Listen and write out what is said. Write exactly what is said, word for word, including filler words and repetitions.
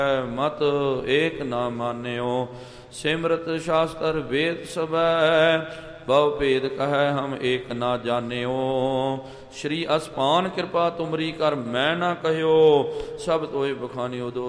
ਮਤ ਏਕ ਨਾ ਮਾਨਿਓ। ਸਿਮਰਤ ਸ਼ਾਸਤਰ ਵੇਦ ਸਬੈ ਬਹੁ ਭੇਦ ਕਹੈ ਹਮ ਏਕ ਨਾ ਜਾਣਿਓ। ਸ਼੍ਰੀ ਅਸਪਾਨ ਕਿਰਪਾ ਤੁਮਰੀ ਕਰ ਮੈਂ ਨਾ ਕਹਿਓ। ਸਭ ਤੋਏ ਬਖਾਨਿਓ ਦੋ